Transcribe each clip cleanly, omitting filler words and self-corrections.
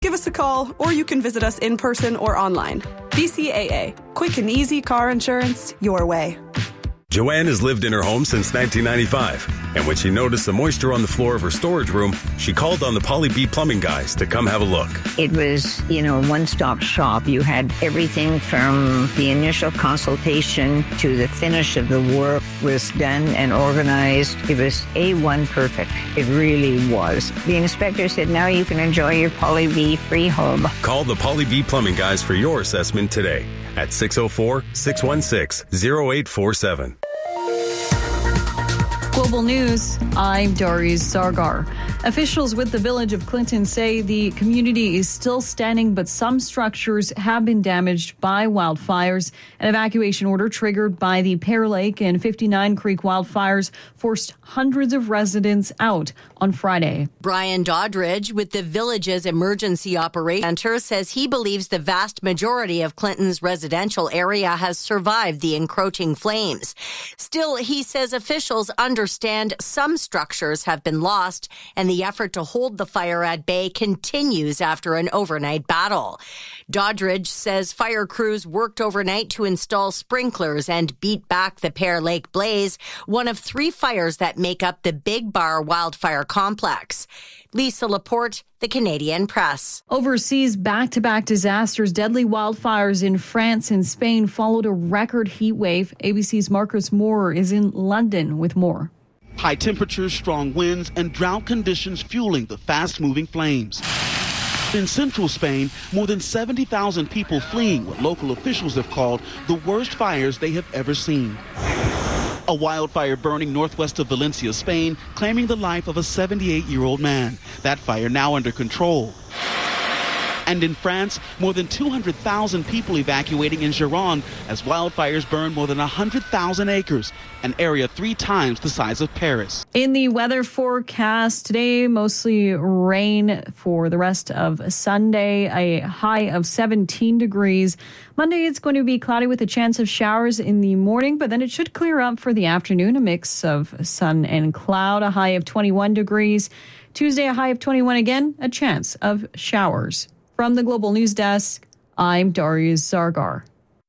Give us a call, or you can visit us in person or online. BCAA. Quick and easy car insurance your way. Joanne has lived in her home since 1995, and when she noticed the moisture on the floor of her storage room, she called on the Polly B plumbing guys to come have a look. It was, a one-stop shop. You had everything from the initial consultation to the finish of the work was done and organized. It was A1 perfect. It really was. The inspector said, now you can enjoy your Polly B free home. Call the Polly B plumbing guys for your assessment today at 604-616-0847. Global News, I'm Darius Zargar. Officials with the village of Clinton say the community is still standing, but some structures have been damaged by wildfires. An evacuation order triggered by the Pear Lake and 59 Creek wildfires forced hundreds of residents out on Friday. Brian Doddridge with the village's Emergency Operations Center says he believes the vast majority of Clinton's residential area has survived the encroaching flames. Still, he says officials understand some structures have been lost, and the effort to hold the fire at bay continues after an overnight battle. Doddridge says fire crews worked overnight to install sprinklers and beat back the Pear Lake blaze, one of 3 fires that make up the Big Bar wildfire complex. Lisa Laporte, The Canadian Press. Overseas back-to-back disasters, deadly wildfires in France and Spain followed a record heat wave. ABC's Marcus Moore is in London with more. High temperatures, strong winds, and drought conditions fueling the fast-moving flames. In central Spain, more than 70,000 people fleeing what local officials have called the worst fires they have ever seen. A wildfire burning northwest of Valencia, Spain, claiming the life of a 78-year-old man. That fire now under control. And in France, more than 200,000 people evacuating in Gironde as wildfires burn more than 100,000 acres, an area 3 times the size of Paris. In the weather forecast today, mostly rain for the rest of Sunday, a high of 17 degrees. Monday, it's going to be cloudy with a chance of showers in the morning, but then it should clear up for the afternoon, a mix of sun and cloud, a high of 21 degrees. Tuesday, a high of 21 again, a chance of showers. From the Global News Desk, I'm Darius Zargar.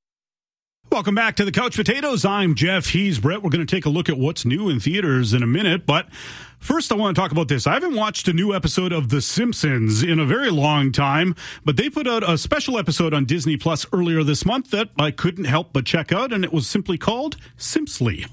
Welcome back to the Couch Potatoes. I'm Jeff. He's Brett. We're going to take a look at what's new in theaters in a minute. But first, I want to talk about this. I haven't watched a new episode of The Simpsons in a very long time, but they put out a special episode on Disney Plus earlier this month that I couldn't help but check out, and it was simply called Simpsly.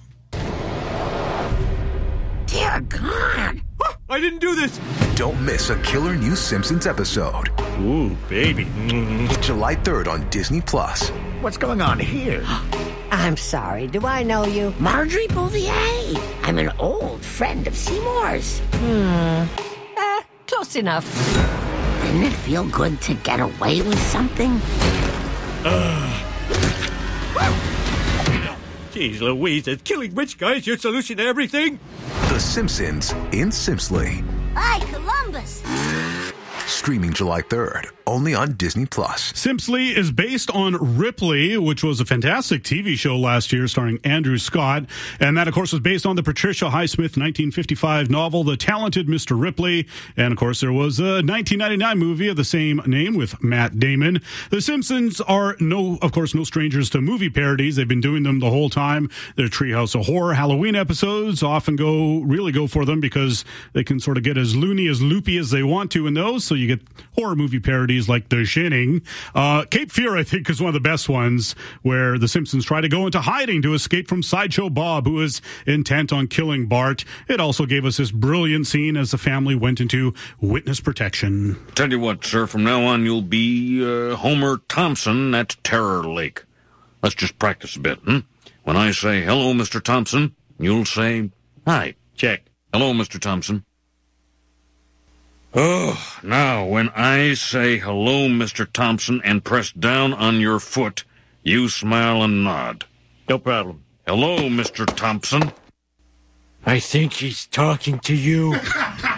Dear God. I didn't do this. Don't miss a killer new Simpsons episode. Ooh, baby. July 3rd on Disney Plus. What's going on here? I'm sorry. Do I know you? Marjorie Bouvier. I'm an old friend of Seymour's. Close enough. Didn't it feel good to get away with something? Jeez Louise, is killing rich guys your solution to everything? The Simpsons in Simpsly. Hi, Columbus. Streaming July 3rd, only on Disney Plus. Simpsly is based on Ripley, which was a fantastic TV show last year starring Andrew Scott. And that, of course, was based on the Patricia Highsmith 1955 novel, The Talented Mr. Ripley. And, of course, there was a 1999 movie of the same name with Matt Damon. The Simpsons are, no strangers to movie parodies. They've been doing them the whole time. Their Treehouse of Horror Halloween episodes often really go for them because they can sort of get as loony, as loopy as they want to in those. So you get horror movie parodies like The Shining. Cape Fear, I think, is one of the best ones, where the Simpsons try to go into hiding to escape from Sideshow Bob, who is intent on killing Bart. It also gave us this brilliant scene as the family went into witness protection. Tell you what, sir, from now on you'll be Homer Thompson at Terror Lake. Let's just practice a bit, When I say, hello, Mr. Thompson, you'll say, hi. Check. Hello, Mr. Thompson. Oh, now, when I say hello, Mr. Thompson, and press down on your foot, you smile and nod. No problem. Hello, Mr. Thompson. I think he's talking to you.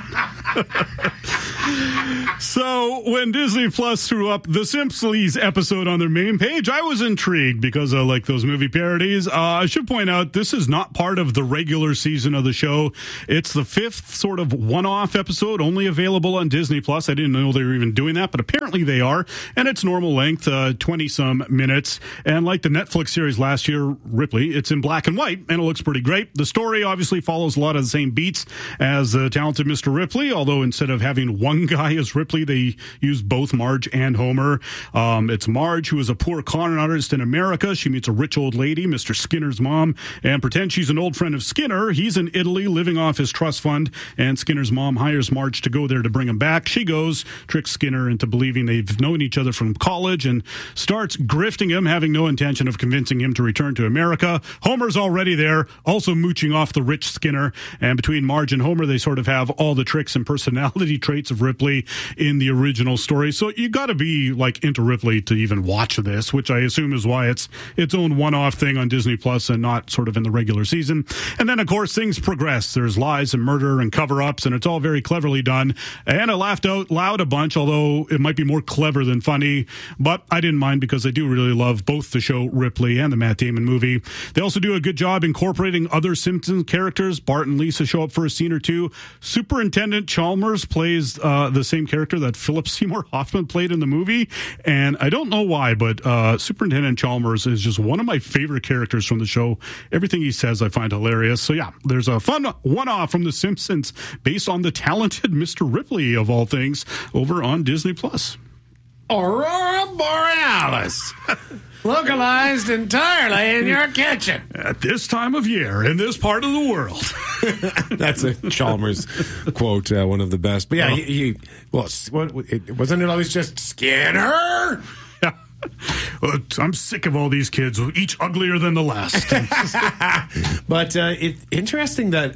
So when Disney Plus threw up the Simpsons episode on their main page, I was intrigued because I like those movie parodies. I should point out this is not part of the regular season of the show. It's the 5th sort of one-off episode, only available on Disney Plus. I didn't know they were even doing that, but apparently they are. And it's normal length, 20-some minutes. And like the Netflix series last year, Ripley, it's in black and white, and it looks pretty great. The story obviously follows a lot of the same beats as the talented Mr. Ripley, although instead of having one guy as Ripley, they use both Marge and Homer. It's Marge, who is a poor con artist in America. She meets a rich old lady, Mr. Skinner's mom, and pretends she's an old friend of Skinner. He's in Italy living off his trust fund, and Skinner's mom hires Marge to go there to bring him back. She goes, tricks Skinner into believing they've known each other from college, and starts grifting him, having no intention of convincing him to return to America. Homer's already there, also mooching off the rich Skinner, and between Marge and Homer, they sort of have all the tricks and personality traits of Ripley in the original story. So you got to be like into Ripley to even watch this, which I assume is why it's its own one-off thing on Disney Plus and not sort of in the regular season. And then, of course, things progress. There's lies and murder and cover-ups, and it's all very cleverly done. And I laughed out loud a bunch, although it might be more clever than funny. But I didn't mind because I do really love both the show Ripley and the Matt Damon movie. They also do a good job incorporating other Simpsons characters. Bart and Lisa show up for a scene or two. Superintendent Chalmers plays the same character that Philip Seymour Hoffman played in the movie. And I don't know why, but Superintendent Chalmers is just one of my favorite characters from the show. Everything he says I find hilarious. So yeah, there's a fun one-off from The Simpsons based on the talented Mr. Ripley, of all things, over on Disney Plus. Aurora Borealis. Localized entirely in your kitchen. At this time of year, in this part of the world. That's a Chalmers quote, one of the best. But yeah, wasn't it always just Skinner? Yeah. Well, I'm sick of all these kids, each uglier than the last. But it's interesting that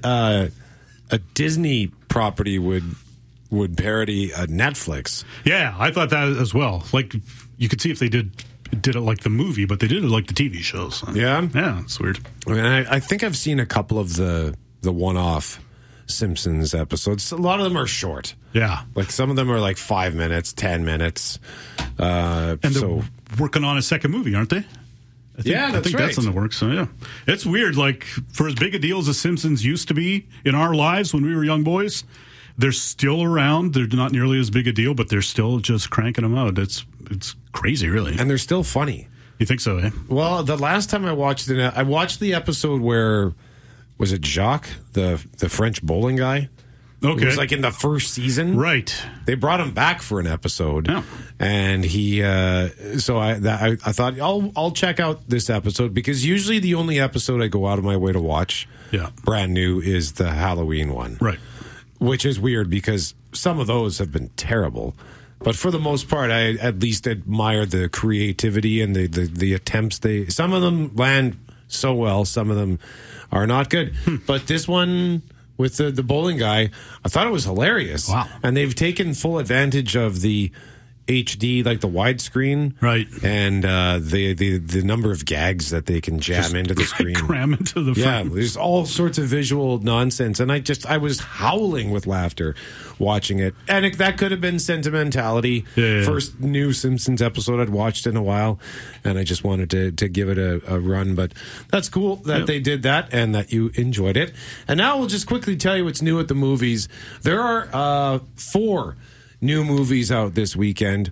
a Disney property would parody a Netflix. Yeah, I thought that as well. Like, you could see if they did it like the movie, but they did it like the TV shows. Yeah? Yeah, it's weird. I mean, I think I've seen a couple of the one-off Simpsons episodes. A lot of them are short. Yeah. Like, some of them are like 5 minutes, 10 minutes. And they're working on a second movie, aren't they? I think that's in the works. So, yeah. It's weird. Like, for as big a deal as The Simpsons used to be in our lives when we were young boys, they're still around. They're not nearly as big a deal, but they're still just cranking them out. It's crazy, really. And they're still funny. You think so, eh? Well, the last time I watched it, I watched the episode where, was it Jacques, the French bowling guy? Okay. It was like in the first season. Right. They brought him back for an episode. Yeah. And he, so I thought, I'll check out this episode, because usually the only episode I go out of my way to watch, brand new, is the Halloween one. Right. Which is weird because some of those have been terrible. But for the most part, I at least admire the creativity and the attempts. Some of them land so well, some of them are not good. But this one with the bowling guy, I thought it was hilarious. Wow. And they've taken full advantage of the HD, like the widescreen, right? And the number of gags that they can jam into the screen, cram into the frame. Yeah, there's all sorts of visual nonsense, and I was howling with laughter watching it. And that could have been sentimentality. Yeah. First new Simpsons episode I'd watched in a while, and I just wanted to give it a run. But that's cool that they did that and that you enjoyed it. And now we'll just quickly tell you what's new at the movies. There are 4 new movies out this weekend.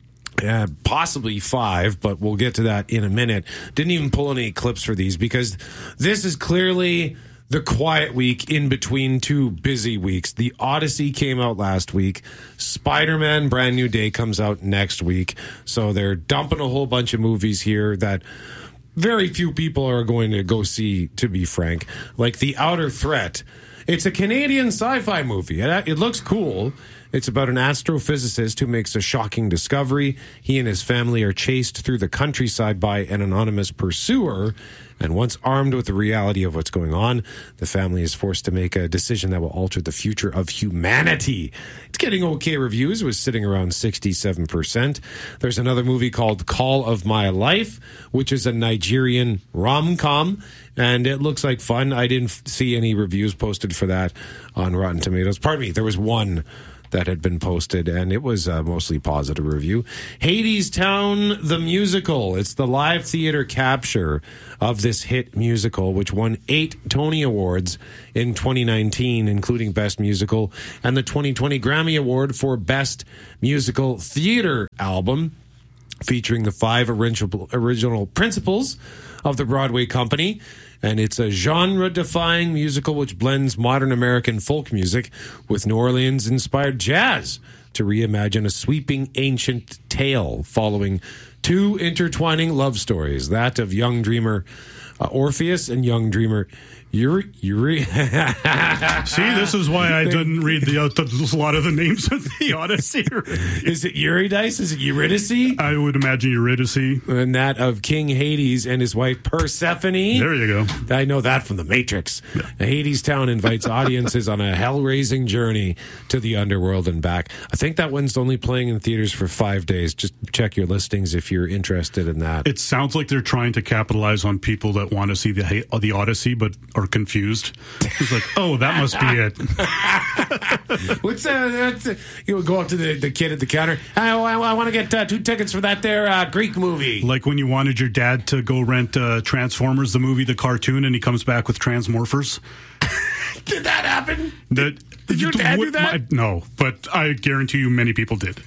Possibly 5, but we'll get to that in a minute. Didn't even pull any clips for these because this is clearly the quiet week in between 2 busy weeks. The Odyssey came out last week. Spider-Man Brand New Day comes out next week. So they're dumping a whole bunch of movies here that very few people are going to go see, to be frank. Like The Outer Threat. It's a Canadian sci-fi movie. It looks cool. It's about an astrophysicist who makes a shocking discovery. He and his family are chased through the countryside by an anonymous pursuer. And once armed with the reality of what's going on, the family is forced to make a decision that will alter the future of humanity. It's getting okay reviews. It was sitting around 67%. There's another movie called Call of My Life, which is a Nigerian rom-com, and it looks like fun. I didn't see any reviews posted for that on Rotten Tomatoes. Pardon me, there was one that had been posted, and it was a mostly positive review. Hadestown, the musical. It's the live theater capture of this hit musical, which won 8 Tony Awards in 2019, including Best Musical, and the 2020 Grammy Award for Best Musical Theater Album, featuring the 5 original principals of the Broadway company. And it's a genre-defying musical which blends modern American folk music with New Orleans-inspired jazz to reimagine a sweeping ancient tale following 2 intertwining love stories, that of young dreamer Orpheus and young dreamer Eurydice. See, this is why I didn't read a lot of the names of the Odyssey. Is it Eurydice? Is it Eurydice? I would imagine Eurydice. And that of King Hades and his wife Persephone. There you go. I know that from The Matrix. Yeah. Hadestown invites audiences on a hell-raising journey to the underworld and back. I think that one's only playing in theaters for 5 days. Just check your listings if you're interested in that. It sounds like they're trying to capitalize on people that want to see the Odyssey but are confused. It's like, oh, that must be it. What's you go up to the kid at the counter. I want to get 2 tickets for that there Greek movie. Like when you wanted your dad to go rent Transformers, the movie, the cartoon, and he comes back with Transmorphers. Did that happen? Did your dad do that? No, but I guarantee you many people did.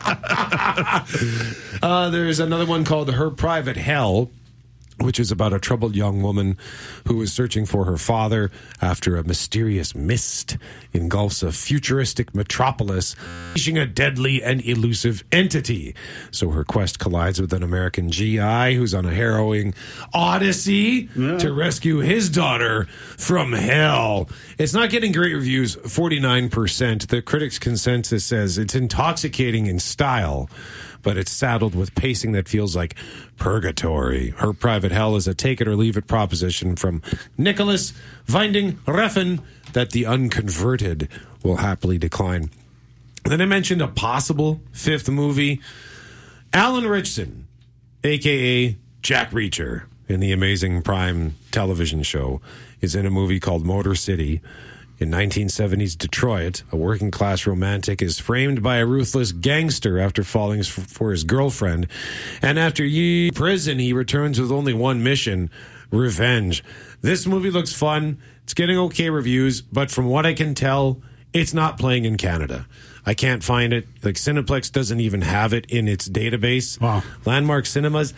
There's another one called Her Private Hell, which is about a troubled young woman who is searching for her father after a mysterious mist engulfs a futuristic metropolis, unleashing a deadly and elusive entity. So her quest collides with an American GI who's on a harrowing odyssey to rescue his daughter from hell. It's not getting great reviews, 49%. The critics' consensus says it's intoxicating in style, but it's saddled with pacing that feels like purgatory. Her Private Hell is a take-it-or-leave-it proposition from Nicholas Winding Refn that the unconverted will happily decline. Then I mentioned a possible 5th movie. Alan Ritchson, a.k.a. Jack Reacher, in the Amazing Prime television show, is in a movie called Motor City. In 1970s Detroit, a working-class romantic is framed by a ruthless gangster after falling for his girlfriend. And after prison, he returns with only one mission, revenge. This movie looks fun. It's getting okay reviews, but from what I can tell, it's not playing in Canada. I can't find it. Like, Cineplex doesn't even have it in its database. Wow. Landmark Cinemas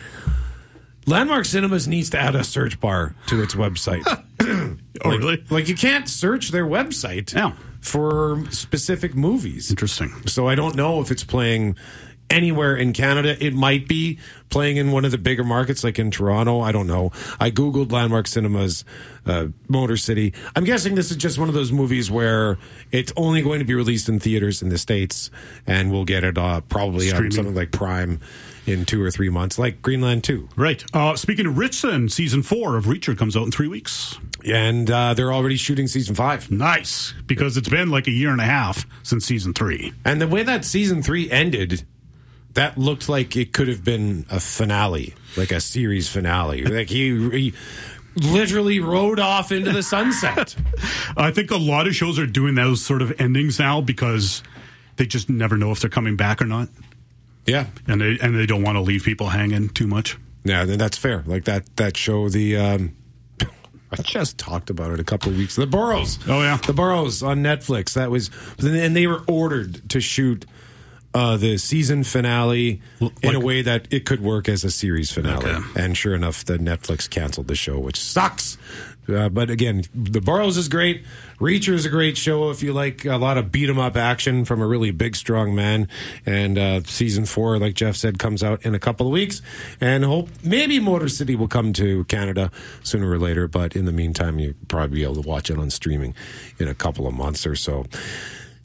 needs to add a search bar to its website. Really? Like, you can't search their website for specific movies. Interesting. So I don't know if it's playing anywhere in Canada. It might be playing in one of the bigger markets, like in Toronto. I don't know. I Googled Landmark Cinemas, Motor City. I'm guessing this is just one of those movies where it's only going to be released in theaters in the States, and we'll get it probably streaming on something like Prime in 2 or 3 months, like Greenland 2. Right. Speaking of Ritchson, season 4 of Reacher comes out in 3 weeks. And they're already shooting season 5. Nice, because it's been like a year and a half since season 3. And the way that season 3 ended, that looked like it could have been a finale, like a series finale. Like he literally rode off into the sunset. I think a lot of shows are doing those sort of endings now because they just never know if they're coming back or not. Yeah, and they don't want to leave people hanging too much. Yeah, that's fair. Like that show, I just talked about it a couple of weeks. The Burrows. Oh yeah, The Burrows on Netflix. That was, and they were ordered to shoot the season finale in a way that it could work as a series finale. Okay. And sure enough, the Netflix canceled the show, which sucks. But again, The Burrows is great. Reacher is a great show if you like a lot of beat-em-up action from a really big, strong man. And season 4, like Jeff said, comes out in a couple of weeks. And hope maybe Motor City will come to Canada sooner or later. But in the meantime, you'll probably be able to watch it on streaming in a couple of months or so.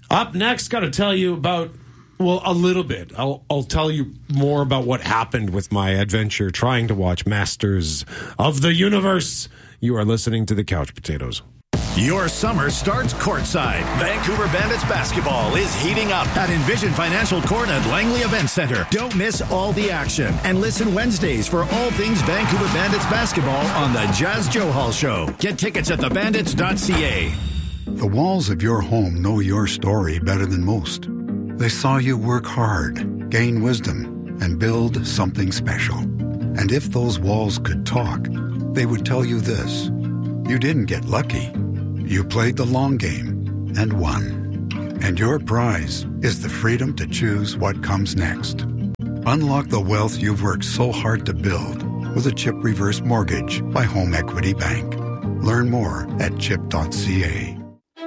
Up next, got to tell you about, well, a little bit. I'll tell you more about what happened with my adventure trying to watch Masters of the Universe. You are listening to the Couch Potatoes. Your summer starts courtside. Vancouver Bandits basketball is heating up at Envision Financial Court at Langley Event Center. Don't miss all the action and listen Wednesdays for all things Vancouver Bandits basketball on the Jazz Joe Hall Show. Get tickets at thebandits.ca. The walls of your home know your story better than most. They saw you work hard, gain wisdom, and build something special. And if those walls could talk, they would tell you this: you didn't get lucky. You played the long game and won. And your prize is the freedom to choose what comes next. Unlock the wealth you've worked so hard to build with a CHIP reverse mortgage by Home Equity Bank. Learn more at chip.ca.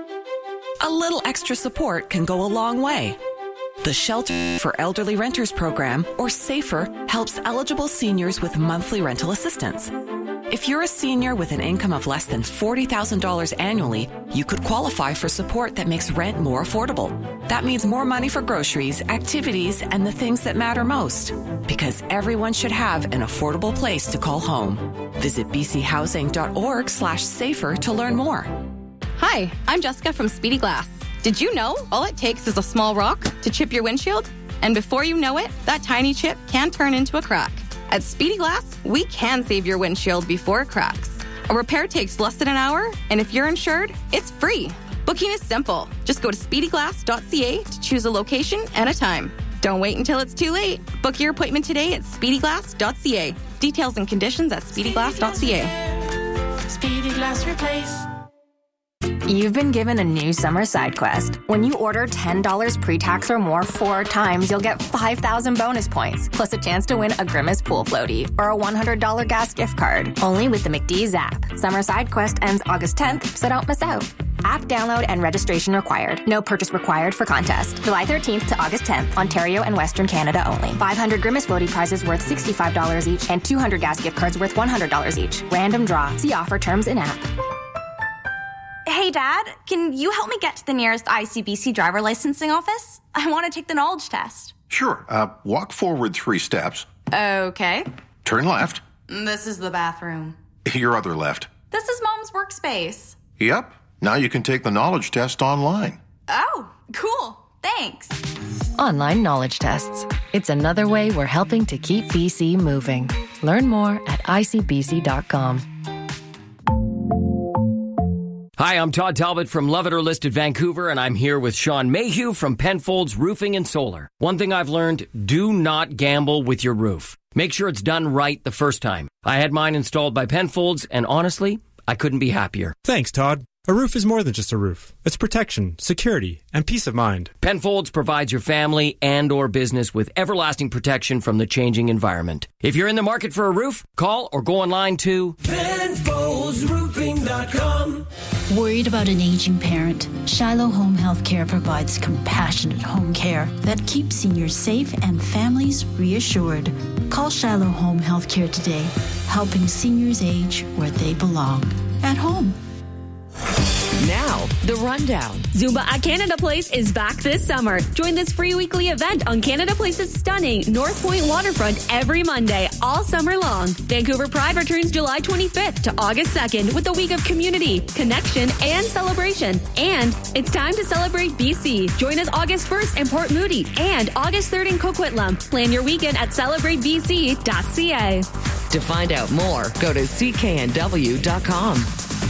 A little extra support can go a long way. The Shelter for Elderly Renters program, or SAFER, helps eligible seniors with monthly rental assistance. If you're a senior with an income of less than $40,000 annually, you could qualify for support that makes rent more affordable. That means more money for groceries, activities, and the things that matter most. Because everyone should have an affordable place to call home. Visit bchousing.org/safer to learn more. Hi, I'm Jessica from Speedy Glass. Did you know all it takes is a small rock to chip your windshield? And before you know it, that tiny chip can turn into a crack. At Speedy Glass, we can save your windshield before it cracks. A repair takes less than an hour, and if you're insured, it's free. Booking is simple. Just go to speedyglass.ca to choose a location and a time. Don't wait until it's too late. Book your appointment today at speedyglass.ca. Details and conditions at speedyglass.ca. Speedy Glass Replace. You've been given a new summer side quest. When you order $10 pre-tax or more 4 times, you'll get 5,000 bonus points, plus a chance to win a Grimace pool floaty or a $100 gas gift card. Only with the McDee's app. Summer side quest ends August 10th, so don't miss out. App download and registration required. No purchase required for contest. July 13th to August 10th, Ontario and Western Canada only. 500 Grimace floaty prizes worth $65 each and 200 gas gift cards worth $100 each. Random draw. See offer terms in app. Hey, Dad, can you help me get to the nearest ICBC driver licensing office? I want to take the knowledge test. Sure. Walk forward 3 steps. Okay. Turn left. This is the bathroom. Your other left. This is Mom's workspace. Yep. Now you can take the knowledge test online. Oh, cool. Thanks. Online knowledge tests. It's another way we're helping to keep BC moving. Learn more at icbc.com. Hi, I'm Todd Talbot from Love It or List It Vancouver, and I'm here with Sean Mayhew from Penfolds Roofing and Solar. One thing I've learned, do not gamble with your roof. Make sure it's done right the first time. I had mine installed by Penfolds, and honestly, I couldn't be happier. Thanks, Todd. A roof is more than just a roof. It's protection, security, and peace of mind. Penfolds provides your family and or business with everlasting protection from the changing environment. If you're in the market for a roof, call or go online to PenfoldsRoofing.com. Worried about an aging parent? Shiloh Home Health Care provides compassionate home care that keeps seniors safe and families reassured. Call Shiloh Home Health Care today, helping seniors age where they belong, at home. Now, the rundown. Zumba at Canada Place is back this summer. Join this free weekly event on Canada Place's stunning North Point waterfront every Monday, all summer long. Vancouver Pride returns July 25th to August 2nd with a week of community, connection, and celebration. And it's time to celebrate BC. Join us August 1st in Port Moody and August 3rd in Coquitlam. Plan your weekend at celebratebc.ca. To find out more, go to cknw.com.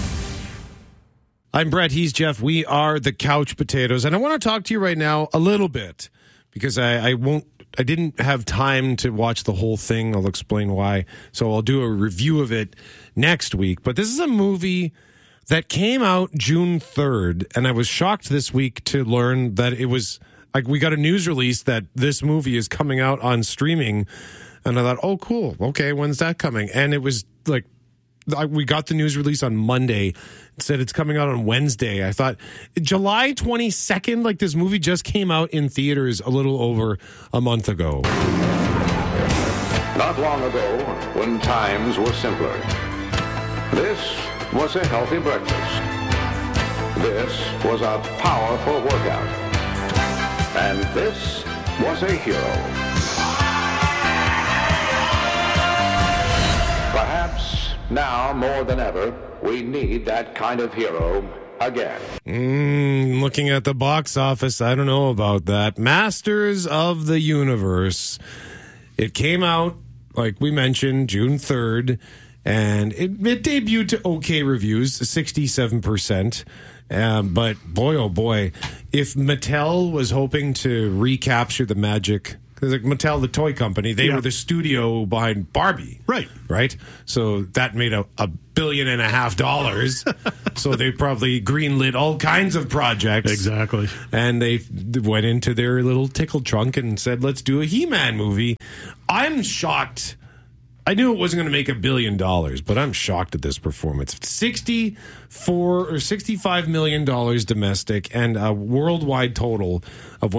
I'm Brett. He's Jeff. We are the Couch Potatoes. And I want to talk to you right now a little bit because I didn't have time to watch the whole thing. I'll explain why. So I'll do a review of it next week. But this is a movie that came out June 3rd. And I was shocked this week to learn that it was like we got a news release that this movie is coming out on streaming. And I thought, oh, cool. Okay, when's that coming? And it was like, we got the news release on Monday. It said it's coming out on Wednesday. I thought July 22nd, like this movie just came out in theaters a little over a month ago. Not long ago, when times were simpler, this was a healthy breakfast. This was a powerful workout. And this was a hero. Perhaps now more than ever, we need that kind of hero again. Looking at the box office, I don't know about that. Masters of the Universe. It came out, like we mentioned, June 3rd, and it debuted to okay reviews, 67%. But boy, oh boy, if Mattel was hoping to recapture the magic, because like Mattel, the toy company, they were the studio behind Barbie. Right? So that made $1.5 billion. So they probably greenlit all kinds of projects. Exactly. And they went into their little tickle trunk and said, let's do a He-Man movie. I'm shocked. I knew it wasn't going to make $1 billion, but I'm shocked at this performance. $65 million domestic and a worldwide total of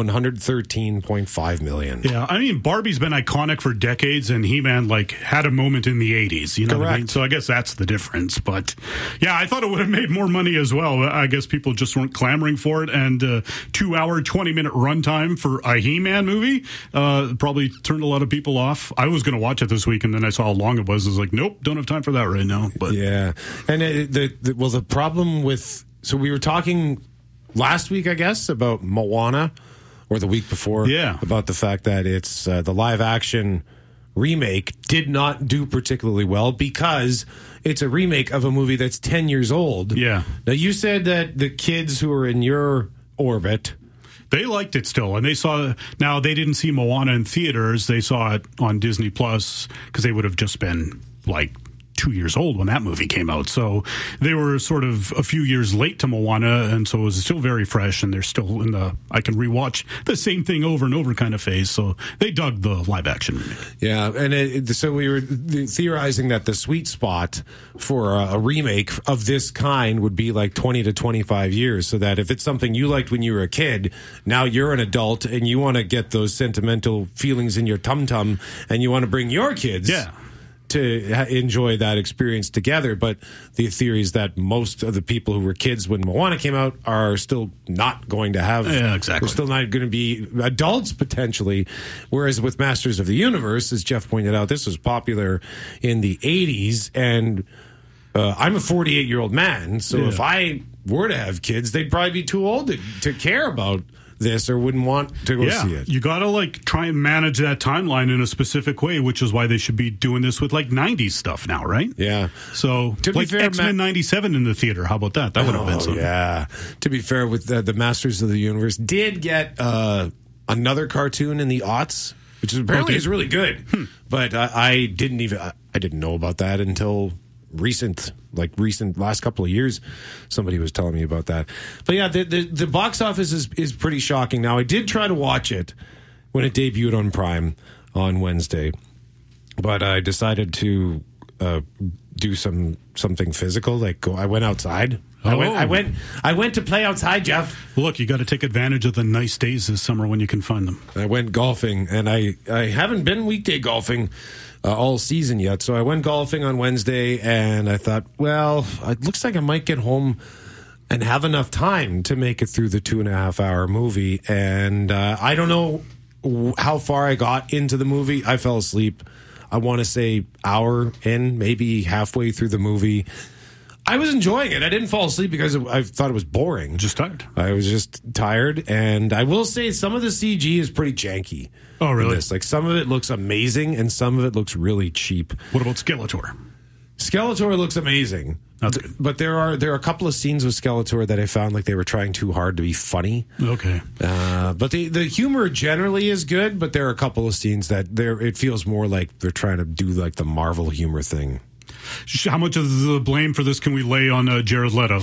$113.5 million. Yeah, I mean, Barbie's been iconic for decades, and He-Man had a moment in the 80s. You know what I mean? So I guess that's the difference. But yeah, I thought it would have made more money as well. I guess people just weren't clamoring for it. And 2-hour, 20-minute runtime for a He-Man movie probably turned a lot of people off. I was going to watch it this week, and then I saw how long it was. I was like, nope, don't have time for that right now. But yeah, and the problem with, so we were talking last week, I guess, about Moana, or the week before, about the fact that it's the live action remake did not do particularly well because it's a remake of a movie that's 10 years old. Yeah. Now, you said that the kids who are in your orbit, they liked it still, and they saw. Now they didn't see Moana in theaters; they saw it on Disney Plus because they would have just been 2 years old when that movie came out. So they were sort of a few years late to Moana, and so it was still very fresh, and they're still in the I can rewatch the same thing over and over kind of phase. So they dug the live action remake. Yeah, and so we were theorizing that the sweet spot for a remake of this kind would be 20 to 25 years, so that if it's something you liked when you were a kid, now you're an adult and you want to get those sentimental feelings in your tum-tum and you want to bring your kids to enjoy that experience together. But the theory is that most of the people who were kids when Moana came out are still not going to have. Yeah, exactly. They're still not going to be adults potentially. Whereas with Masters of the Universe, as Jeff pointed out, this was popular in the 80s, and I'm a 48-year-old man, so if I were to have kids, they'd probably be too old to care about this or wouldn't want to go see it. You gotta try and manage that timeline in a specific way, which is why they should be doing this with 90s stuff now, right? Yeah. So to be fair, X-Men 97 in the theater, how about that? That would have been something. Yeah. To be fair, with the Masters of the Universe did get another cartoon in the aughts, which is apparently is really good. But I didn't know about that until recent last couple of years. Somebody was telling me about that. But yeah, the box office is pretty shocking. Now, I did try to watch it when it debuted on Prime on Wednesday, but I decided to do something physical. I went outside. I went to play outside, Jeff. Look, you got to take advantage of the nice days this summer when you can find them. I went golfing, and I haven't been weekday golfing all season yet. So I went golfing on Wednesday, and I thought, well, it looks like I might get home and have enough time to make it through the 2.5-hour movie. And I don't know how far I got into the movie. I fell asleep. I want to say hour in, maybe halfway through the movie. I was enjoying it. I didn't fall asleep because I thought it was boring. Just tired. I was just tired. And I will say some of the CG is pretty janky. Oh, really? Some of it looks amazing and some of it looks really cheap. What about Skeletor? Skeletor looks amazing. That's good. But there are a couple of scenes with Skeletor that I found they were trying too hard to be funny. Okay. But the humor generally is good, but there are a couple of scenes that it feels more like they're trying to do the Marvel humor thing. How much of the blame for this can we lay on Jared Leto?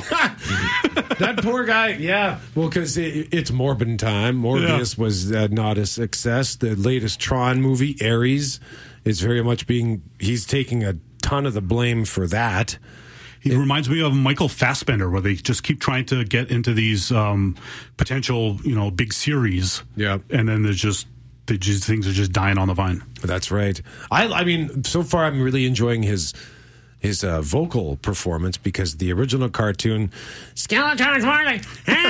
That poor guy, yeah. Well, because it's Morbin time. Morbius was not a success. The latest Tron movie, Ares, is very much he's taking a ton of the blame for that. He reminds me of Michael Fassbender, where they just keep trying to get into these potential, big series. Yeah. And then things are just dying on the vine. That's right. I mean, so far I'm really enjoying his his vocal performance, because the original cartoon, Skeletor's more like,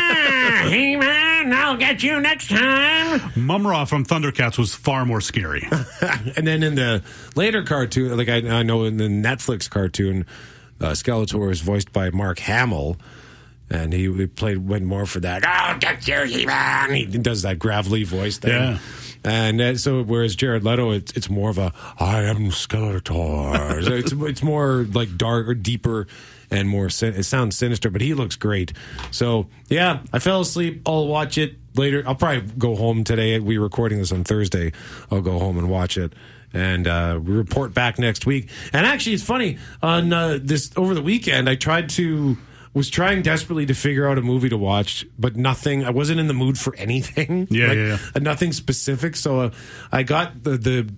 hey man, I'll get you next time. Mumra from Thundercats was far more scary. And then in the later cartoon, like I know in the Netflix cartoon, Skeletor is voiced by Mark Hamill. And he went more for that. I'll get you, He-Man. He does that gravelly voice thing. Yeah. And so, whereas Jared Leto, it's more of a, I am Skeletor. So it's more like darker, deeper, and more, it sounds sinister, but he looks great. So, yeah, I fell asleep. I'll watch it later. I'll probably go home today. We're recording this on Thursday. I'll go home and watch it. And we report back next week. And actually, it's funny. On over the weekend, I was trying desperately to figure out a movie to watch, but nothing. I wasn't in the mood for anything. Yeah. Nothing specific. So I got the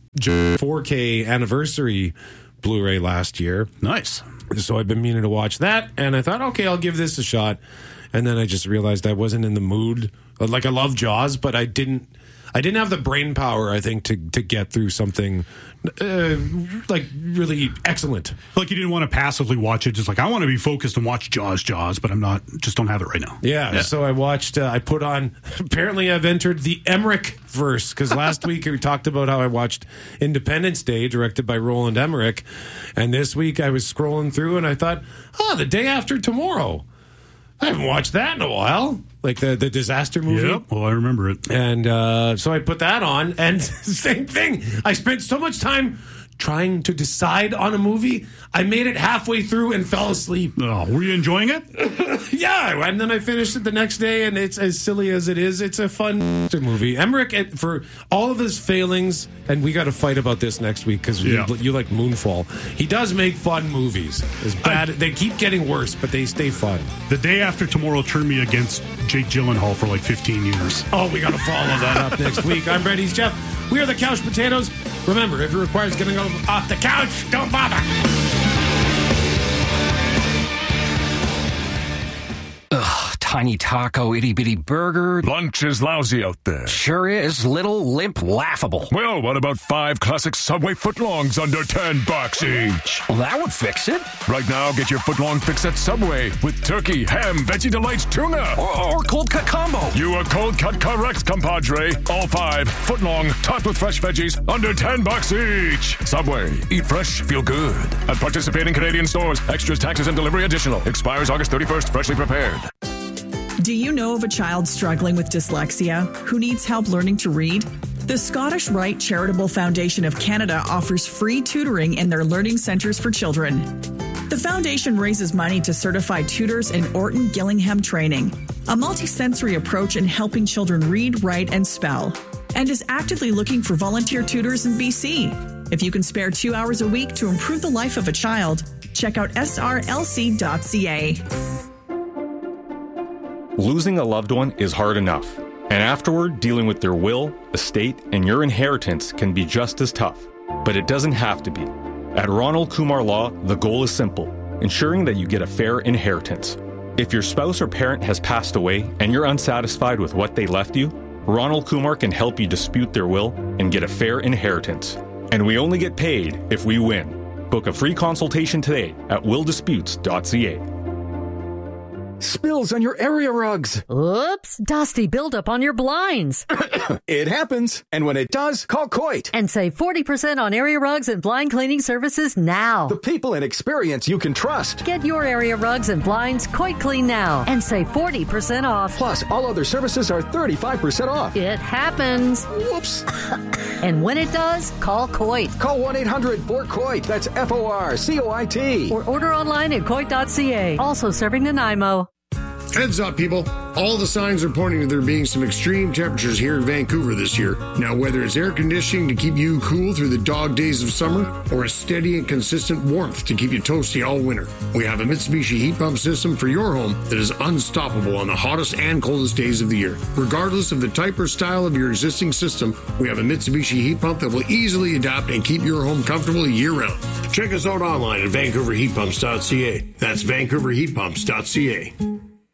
4K anniversary Blu-ray last year. Nice. So I've been meaning to watch that, and I thought, okay, I'll give this a shot. And then I just realized I wasn't in the mood. Like, I love Jaws, but I didn't have the brain power, I think, to get through something like really excellent. Like, you didn't want to passively watch it, just like, I want to be focused and watch Jaws, but I'm not, just don't have it right now. Yeah. So I watched, I put on, apparently I've entered the Emmerich verse, because last week we talked about how I watched Independence Day, directed by Roland Emmerich, and this week I was scrolling through and I thought, The Day After Tomorrow. I haven't watched that in a while. Like the disaster movie. Yep, well, I remember it. And so I put that on, and same thing. I spent so much time trying to decide on a movie, I made it halfway through and fell asleep. Oh, were you enjoying it? Yeah, and then I finished it the next day, and it's as silly as it is. It's a fun movie. Emmerich, for all of his failings, and we got to fight about this next week because you like Moonfall. He does make fun movies. As bad, they keep getting worse, but they stay fun. The Day After Tomorrow turned me against Jake Gyllenhaal for like 15 years. Oh, we got to follow that up next week. I'm Brett, he's Jeff. We are the Couch Potatoes. Remember, if it requires getting off the couch, don't bother. Ugh, tiny taco, itty-bitty burger. Lunch is lousy out there. Sure is. Little, limp, laughable. Well, what about 5 classic Subway footlongs under $10 each? Well, that would fix it. Right now, get your footlong fix at Subway with turkey, ham, Veggie Delights, tuna. Or cold cut combo. You are cold cut correct, compadre. All 5 footlong, topped with fresh veggies, under $10 each. Subway. Eat fresh, feel good. At participating Canadian stores. Extras, taxes, and delivery additional. Expires August 31st. Freshly prepared. Do you know of a child struggling with dyslexia who needs help learning to read? The Scottish Rite Charitable Foundation of Canada offers free tutoring in their learning centres for children. The foundation raises money to certify tutors in Orton Gillingham training, a multisensory approach in helping children read, write, and spell, and is actively looking for volunteer tutors in BC. If you can spare 2 hours a week to improve the life of a child, check out srlc.ca. Losing a loved one is hard enough, and afterward, dealing with their will, estate, and your inheritance can be just as tough. But it doesn't have to be. At Ronald Kumar Law, the goal is simple, ensuring that you get a fair inheritance. If your spouse or parent has passed away and you're unsatisfied with what they left you, Ronald Kumar can help you dispute their will and get a fair inheritance. And we only get paid if we win. Book a free consultation today at willdisputes.ca. Spills on your area rugs. Oops, dusty buildup on your blinds. It happens. And when it does, call Coit. And save 40% on area rugs and blind cleaning services now. The people and experience you can trust. Get your area rugs and blinds Coit Clean now and save 40% off. Plus, all other services are 35% off. It happens. Whoops. And when it does, call Coit. Call 1-800-4COIT. That's FORCOIT. Or order online at Coit.ca. Also serving Nanaimo. Heads up, people. All the signs are pointing to there being some extreme temperatures here in Vancouver this year. Now, whether it's air conditioning to keep you cool through the dog days of summer or a steady and consistent warmth to keep you toasty all winter, we have a Mitsubishi heat pump system for your home that is unstoppable on the hottest and coldest days of the year. Regardless of the type or style of your existing system, we have a Mitsubishi heat pump that will easily adapt and keep your home comfortable year-round. Check us out online at vancouverheatpumps.ca. That's vancouverheatpumps.ca.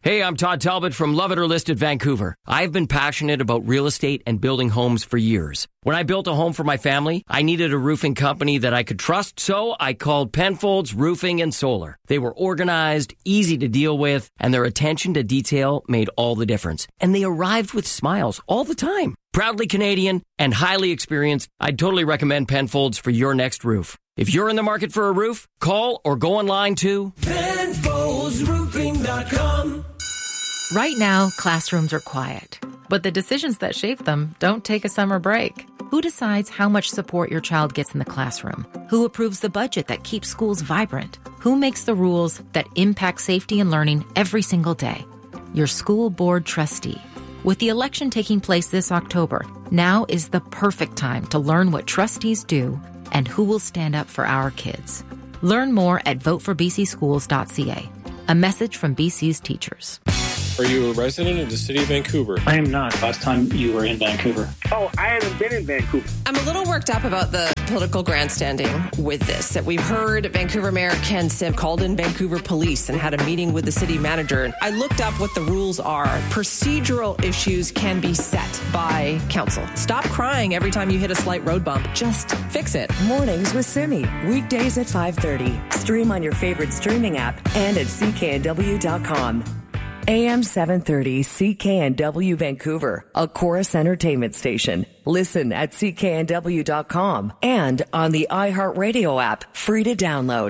Hey, I'm Todd Talbot from Love It or Listed Vancouver. I've been passionate about real estate and building homes for years. When I built a home for my family, I needed a roofing company that I could trust, so I called Penfolds Roofing and Solar. They were organized, easy to deal with, and their attention to detail made all the difference. And they arrived with smiles all the time. Proudly Canadian and highly experienced, I'd totally recommend Penfolds for your next roof. If you're in the market for a roof, call or go online to PenfoldsRoofing.com. Right now, classrooms are quiet, but the decisions that shape them don't take a summer break. Who decides how much support your child gets in the classroom? Who approves the budget that keeps schools vibrant? Who makes the rules that impact safety and learning every single day? Your school board trustee. With the election taking place this October, now is the perfect time to learn what trustees do and who will stand up for our kids. Learn more at votefourbcschools.ca. A message from BC's teachers. Are you a resident of the city of Vancouver? I am not. Last time you were in Vancouver. Oh, I haven't been in Vancouver. I'm a little worked up about the political grandstanding with this. That we've heard Vancouver Mayor Ken Sim called in Vancouver police and had a meeting with the city manager. I looked up what the rules are. Procedural issues can be set by council. Stop crying every time you hit a slight road bump. Just fix it. Mornings with Simi. Weekdays at 5:30. Stream on your favorite streaming app and at cknw.com. AM 730 CKNW Vancouver, a Chorus Entertainment station. Listen at cknw.com and on the iHeartRadio app, free to download.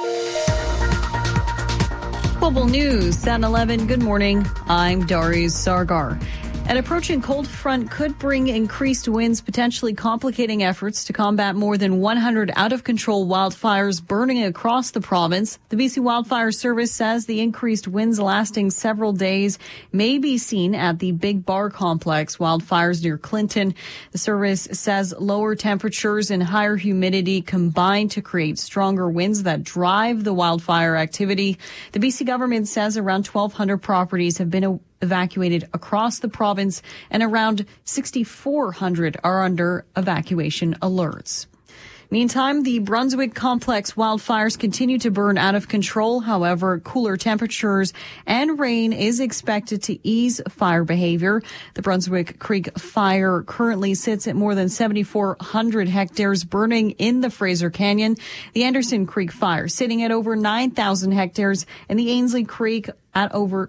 Global News at 11. Good morning. I'm Darius Sargar. An approaching cold front could bring increased winds, potentially complicating efforts to combat more than 100 out-of-control wildfires burning across the province. The BC Wildfire Service says the increased winds lasting several days may be seen at the Big Bar Complex wildfires near Clinton. The service says lower temperatures and higher humidity combine to create stronger winds that drive the wildfire activity. The BC government says around 1,200 properties have been evacuated across the province, and around 6,400 are under evacuation alerts. Meantime, the Brunswick Complex wildfires continue to burn out of control. However, cooler temperatures and rain is expected to ease fire behavior. The Brunswick Creek fire currently sits at more than 7,400 hectares burning in the Fraser Canyon. The Anderson Creek fire sitting at over 9,000 hectares, and the Ainsley Creek at over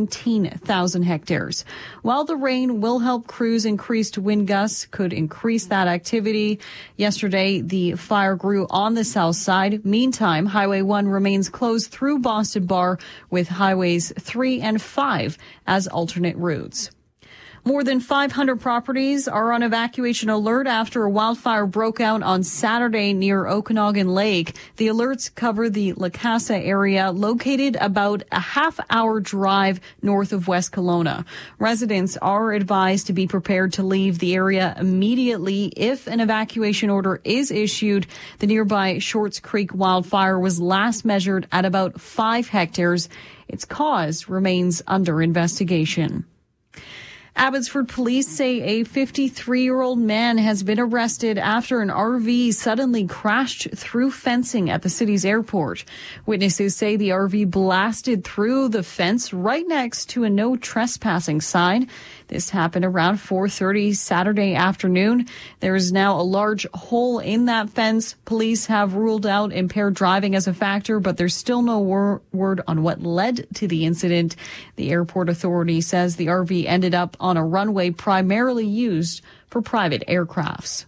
17,000 hectares. While the rain will help crews, increased wind gusts could increase that activity. Yesterday, the fire grew on the south side. Meantime, Highway 1 remains closed through Boston Bar, with Highways 3 and 5 as alternate routes. More than 500 properties are on evacuation alert after a wildfire broke out on Saturday near Okanagan Lake. The alerts cover the La Casa area, located about a half-hour drive north of West Kelowna. Residents are advised to be prepared to leave the area immediately if an evacuation order is issued. The nearby Shorts Creek wildfire was last measured at about 5 hectares. Its cause remains under investigation. Abbotsford police say a 53-year-old man has been arrested after an RV suddenly crashed through fencing at the city's airport. Witnesses say the RV blasted through the fence right next to a no trespassing sign. This happened around 4:30 Saturday afternoon. There is now a large hole in that fence. Police have ruled out impaired driving as a factor, but there's still no word on what led to the incident. The airport authority says the RV ended up on a runway primarily used for private aircrafts.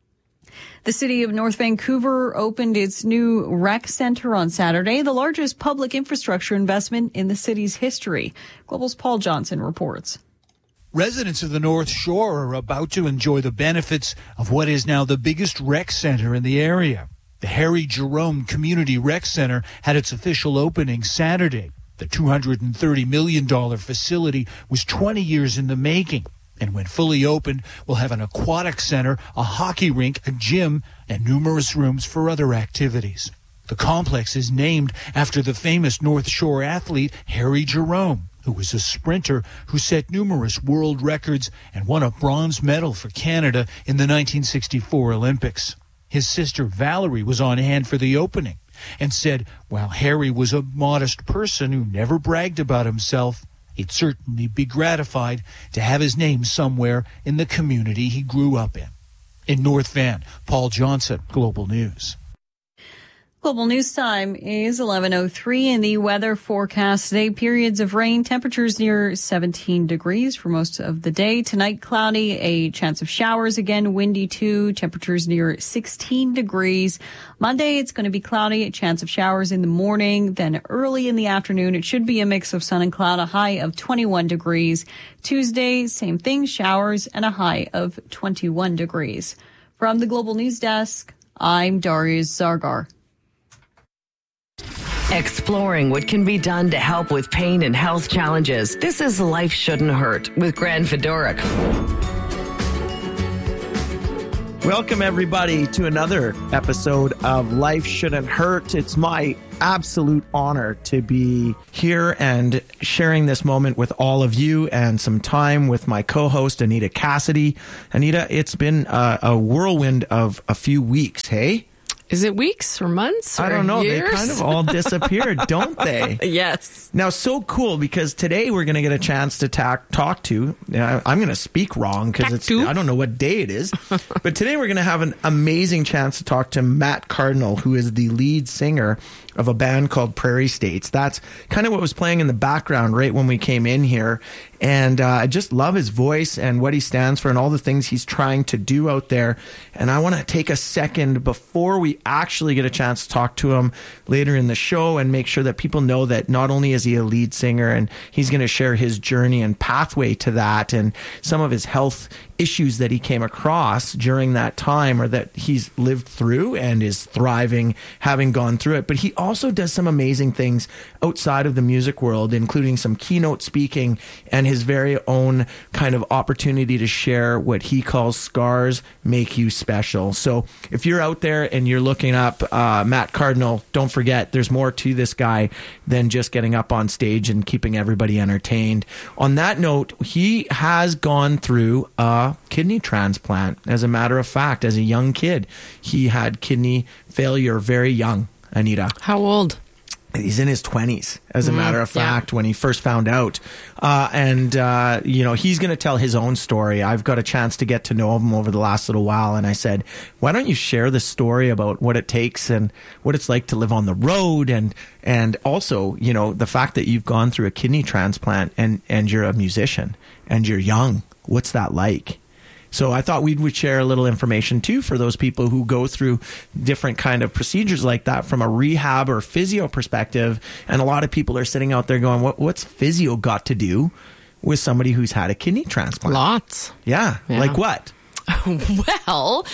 The city of North Vancouver opened its new rec center on Saturday, the largest public infrastructure investment in the city's history. Global's Paul Johnson reports. Residents of the North Shore are about to enjoy the benefits of what is now the biggest rec center in the area. The Harry Jerome Community Rec Center had its official opening Saturday. The $230 million facility was 20 years in the making, and when fully opened, will have an aquatic center, a hockey rink, a gym, and numerous rooms for other activities. The complex is named after the famous North Shore athlete Harry Jerome, who was a sprinter who set numerous world records and won a bronze medal for Canada in the 1964 Olympics. His sister Valerie was on hand for the opening and said while Harry was a modest person who never bragged about himself, He'd certainly be gratified to have his name somewhere in the community he grew up in. In North Van, Paul Johnson, Global News. Global News Time is 11:03 in the weather forecast today. Periods of rain, temperatures near 17 degrees for most of the day. Tonight, cloudy, a chance of showers again, windy too, temperatures near 16 degrees. Monday, it's going to be cloudy, a chance of showers in the morning. Then early in the afternoon, it should be a mix of sun and cloud, a high of 21 degrees. Tuesday, same thing, showers and a high of 21 degrees. From the Global News Desk, I'm Darius Zargar. Exploring what can be done to help with pain and health challenges. This is Life Shouldn't Hurt with Gran Fedoric. Welcome, everybody, to another episode of Life Shouldn't Hurt. It's my absolute honor to be here and sharing this moment with all of you and some time with my co-host, Anita Cassidy. Anita, it's been a whirlwind of a few weeks, hey? Is it weeks or months? Or I don't know. Years? They kind of all disappeared, don't they? Yes. Now, so cool because today we're going to get a chance to talk to. I'm going to speak wrong because I don't know what day it is. But today we're going to have an amazing chance to talk to Matt Cardinal, who is the lead singer of a band called Prairie States. That's kind of what was playing in the background right when we came in here. And I just love his voice and what he stands for and all the things he's trying to do out there. And I want to take a second before we actually get a chance to talk to him later in the show and make sure that people know that not only is he a lead singer and he's going to share his journey and pathway to that and some of his health issues that he came across during that time or that he's lived through and is thriving having gone through it. But he also does some amazing things outside of the music world, including some keynote speaking and his very own kind of opportunity to share what he calls Scars Make You Special. So if you're out there and you're looking up Matt Cardinal, don't forget there's more to this guy than just getting up on stage and keeping everybody entertained. On that note, he has gone through a kidney transplant. As a matter of fact, as a young kid, he had kidney failure very young, Anita. How old? He's in his 20s, as a matter of fact, when he first found out. He's going to tell his own story. I've got a chance to get to know him over the last little while. And I said, why don't you share the story about what it takes and what it's like to live on the road? And also, you know, the fact that you've gone through a kidney transplant and you're a musician and you're young. What's that like? So I thought we would share a little information too for those people who go through different kind of procedures like that from a rehab or physio perspective. And a lot of people are sitting out there going, what's physio got to do with somebody who's had a kidney transplant? Lots. Yeah. Like what? Well,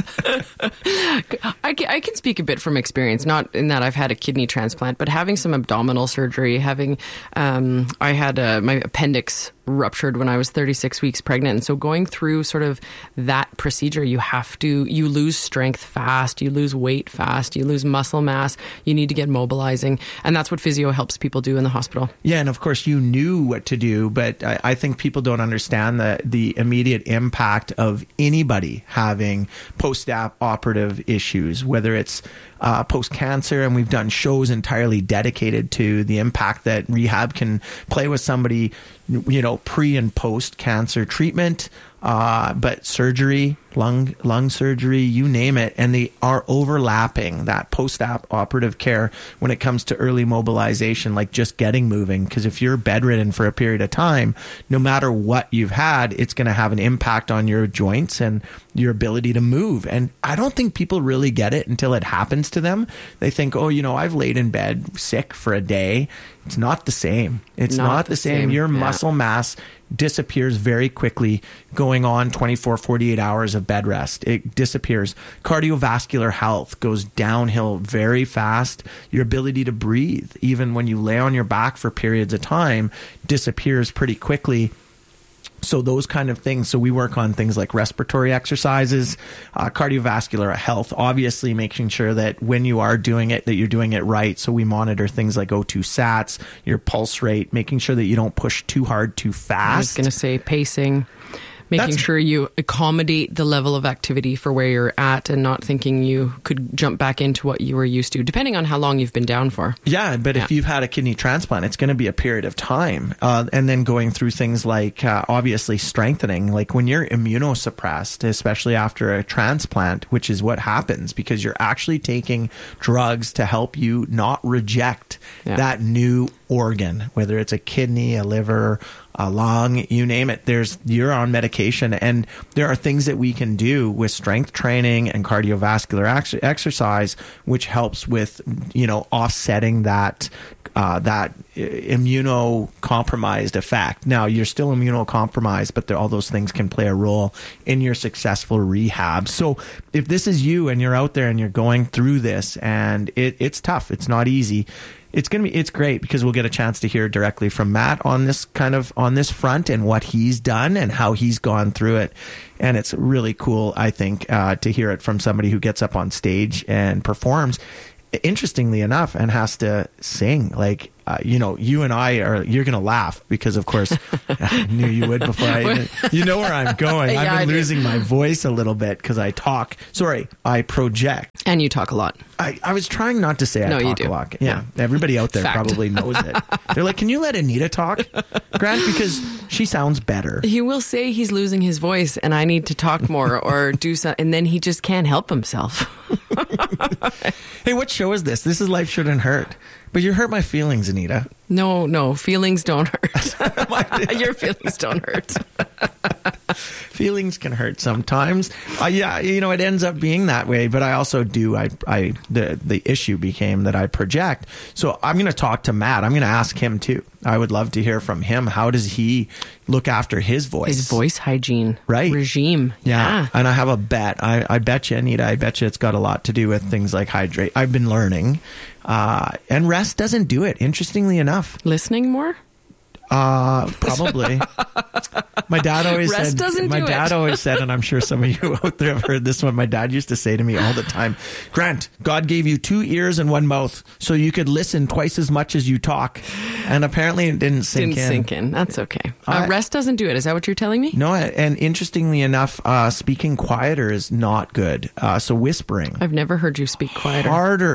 I can speak a bit from experience, not in that I've had a kidney transplant, but having some abdominal surgery, I had my appendix ruptured when I was 36 weeks pregnant. And so going through sort of that procedure, you lose strength fast, you lose weight fast, you lose muscle mass, you need to get mobilizing. And that's what physio helps people do in the hospital. Yeah. And of course you knew what to do, but I think people don't understand the immediate impact of anybody having post-operative issues, whether it's post-cancer, and we've done shows entirely dedicated to the impact that rehab can play with somebody, you know, pre and post-cancer treatment, but surgery, lung surgery, you name it, and they are overlapping that post-operative care when it comes to early mobilization, like just getting moving. Because if you're bedridden for a period of time, no matter what you've had, it's going to have an impact on your joints and your ability to move. And I don't think people really get it until it happens to them. They think, oh, you know, I've laid in bed sick for a day. It's not the same. It's not the same. Your muscle mass disappears very quickly going on 24, 48 hours of bed rest. It disappears. Cardiovascular health goes downhill very fast. Your ability to breathe, even when you lay on your back for periods of time, disappears pretty quickly. So those kind of things. So we work on things like respiratory exercises, cardiovascular health, obviously making sure that when you are doing it, that you're doing it right. So we monitor things like O2 sats, your pulse rate, making sure that you don't push too hard, too fast. I was going to say pacing. Making sure you accommodate the level of activity for where you're at and not thinking you could jump back into what you were used to, depending on how long you've been down for. Yeah, but if you've had a kidney transplant, it's going to be a period of time. And then going through things like obviously strengthening, like when you're immunosuppressed, especially after a transplant, which is what happens because you're actually taking drugs to help you not reject that new organ, whether it's a kidney, a liver, a lung, you name it. You're on medication, and there are things that we can do with strength training and cardiovascular exercise, which helps with, offsetting that immunocompromised effect. Now, you're still immunocompromised, but all those things can play a role in your successful rehab. So if this is you and you're out there and you're going through this, and it's tough, it's not easy, it's great because we'll get a chance to hear directly from Matt on this front and what he's done and how he's gone through it. And it's really cool, I think, to hear it from somebody who gets up on stage and performs, interestingly enough, and has to sing. Like, you and I you're going to laugh because, of course, I knew you would before you know where I'm going. Yeah, I've been losing my voice a little bit because I project. And you talk a lot. I was trying not to say I talk a lot. Yeah. Everybody out there probably knows it. They're like, can you let Anita talk, Grant? Because she sounds better. He will say he's losing his voice and I need to talk more or do something, and then he just can't help himself. Hey, what show is this? This is Life Shouldn't Hurt. But you hurt my feelings, Anita. No, feelings don't hurt. Your feelings don't hurt. Feelings can hurt sometimes. It ends up being that way. But I also do. The issue became that I project. So I'm going to talk to Matt. I'm going to ask him too. I would love to hear from him. How does he look after his voice? His voice hygiene regime. Yeah. And I have a bet. I bet you, Anita, it's got a lot to do with things like hydrate. I've been learning. And rest doesn't do it, interestingly enough. Listening more? Probably. My dad always Rest said, and I'm sure some of you out there have heard this one. My dad used to say to me all the time, Grant, God gave you 2 ears and 1 mouth so you could listen twice as much as you talk. And apparently it didn't sink in. That's okay. Rest doesn't do it. Is that what you're telling me? No. And interestingly enough, speaking quieter is not good. So whispering. I've never heard you speak quieter. Harder.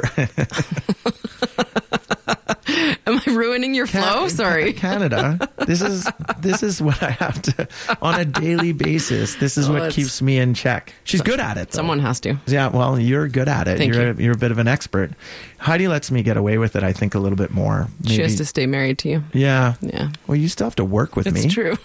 Am I ruining your flow? Sorry. Canada. This is what I have to, on a daily basis. This is what keeps me in check. She's good at it, though. Someone has to. Yeah, well, you're good at it. Thank you. You're a bit of an expert. Heidi lets me get away with it, I think, a little bit more. Maybe. She has to stay married to you. Yeah. Yeah. Well, you still have to work with me. It's true.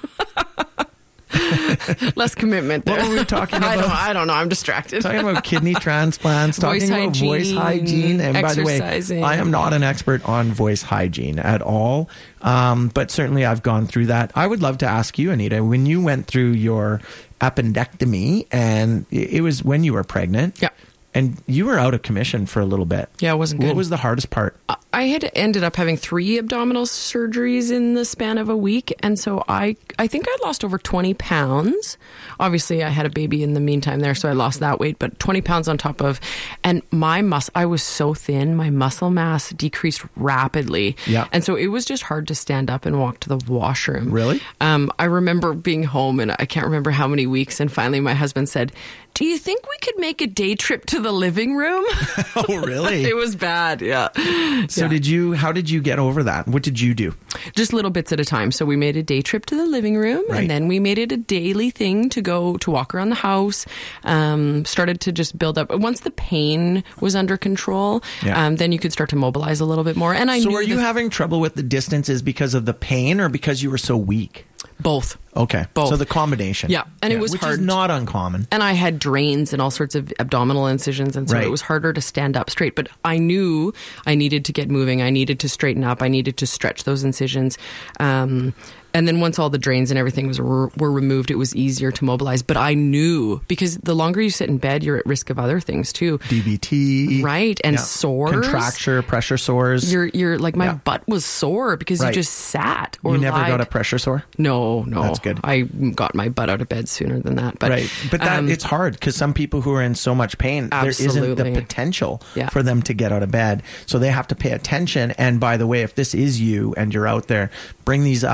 Less commitment there. What were we talking about? I don't know. I'm distracted. Talking about kidney transplants, talking about voice hygiene. And by the way, I am not an expert on voice hygiene at all. But certainly I've gone through that. I would love to ask you, Anita, when you went through your appendectomy, and it was when you were pregnant. Yeah. And you were out of commission for a little bit. Yeah, it wasn't good. What was the hardest part? I had ended up having 3 abdominal surgeries in the span of a week. And so I think I lost over 20 pounds. Obviously, I had a baby in the meantime there, so I lost that weight. But 20 pounds on top of... And I was so thin. My muscle mass decreased rapidly. Yeah. And so it was just hard to stand up and walk to the washroom. Really? I remember being home, and I can't remember how many weeks. And finally, my husband said, do you think we could make a day trip to the living room? Oh, really? It was bad, yeah. So how did you get over that? What did you do? Just little bits at a time. So we made a day trip to the living room, and then we made it a daily thing to go to walk around the house. Started to just build up. Once the pain was under control, then you could start to mobilize a little bit more. And So were you having trouble with the distances because of the pain or because you were so weak? Both. Okay. Both. So the combination. Yeah. And it was which hard. Which is not uncommon. And I had drains and all sorts of abdominal incisions. And so it was harder to stand up straight. But I knew I needed to get moving. I needed to straighten up. I needed to stretch those incisions. And then once all the drains and everything were removed, it was easier to mobilize. But I knew, because the longer you sit in bed, you're at risk of other things too. DVT. Right. And sores. Contracture, pressure sores. You're like, my butt was sore because you just sat or You never lied. got a pressure sore? No. That's good. I got my butt out of bed sooner than that. But, But it's hard because some people who are in so much pain, there isn't the potential for them to get out of bed. So they have to pay attention. And by the way, if this is you and you're out there, bring these up to your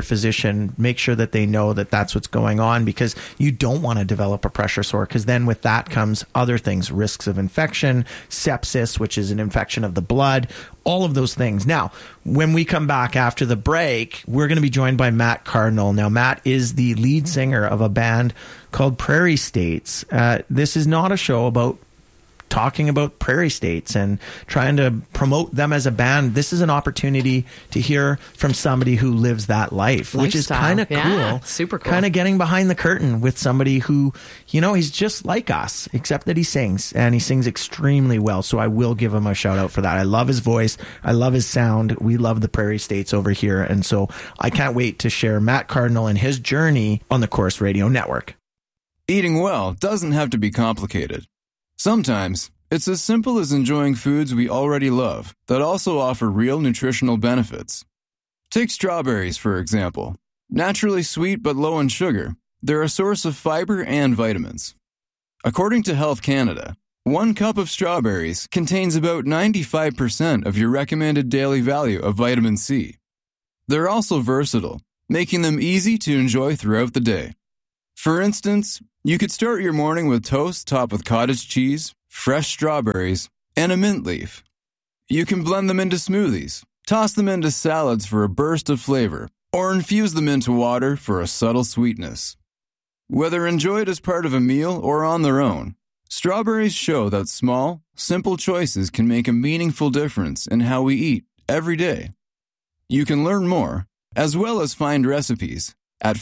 physician, make sure that they know that that's what's going on, because you don't want to develop a pressure sore, because then with that comes other things, risks of infection, sepsis, which is an infection of the blood, all of those things. Now, when we come back after the break, we're going to be joined by Matt Cardinal. Now, Matt is the lead singer of a band called Prairie States. This is not a show about talking about Prairie States and trying to promote them as a band. This is an opportunity to hear from somebody who lives that life, which is kind of cool. Super cool. Kind of getting behind the curtain with somebody who, you know, he's just like us, except that he sings, and he sings extremely well. So I will give him a shout out for that. I love his voice. I love his sound. We love the Prairie States over here. And so I can't wait to share Matt Cardinal and his journey on the Corus Radio Network. Eating well doesn't have to be complicated. Sometimes, it's as simple as enjoying foods we already love that also offer real nutritional benefits. Take strawberries, for example. Naturally sweet but low in sugar, they're a source of fiber and vitamins. According to Health Canada, 1 cup of strawberries contains about 95% of your recommended daily value of vitamin C. They're also versatile, making them easy to enjoy throughout the day. For instance, you could start your morning with toast topped with cottage cheese, fresh strawberries, and a mint leaf. You can blend them into smoothies, toss them into salads for a burst of flavor, or infuse them into water for a subtle sweetness. Whether enjoyed as part of a meal or on their own, strawberries show that small, simple choices can make a meaningful difference in how we eat every day. You can learn more, as well as find recipes, at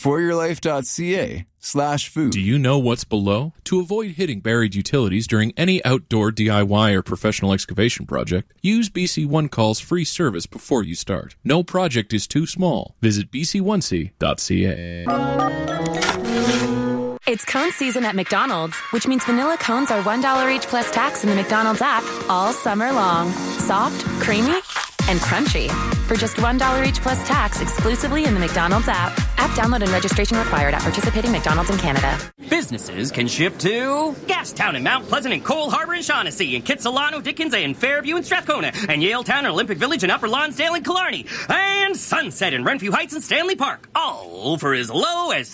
foryourlife.ca/food. Do you know what's below? To avoid hitting buried utilities during any outdoor DIY or professional excavation project, use BC One Call's free service before you start. No project is too small. Visit bc1c.ca. It's cone season at McDonald's, which means vanilla cones are $1 each plus tax in the McDonald's app all summer long. Soft, creamy, and crunchy. For just $1 each plus tax exclusively in the McDonald's app. App download and registration required at participating McDonald's in Canada. Businesses can ship to Gastown and Mount Pleasant and Cole Harbour and Shaughnessy and Kitsilano, Dickens and Fairview and Strathcona and Yaletown and Olympic Village and Upper Lonsdale and Killarney and Sunset and Renfrew Heights and Stanley Park. All for as low as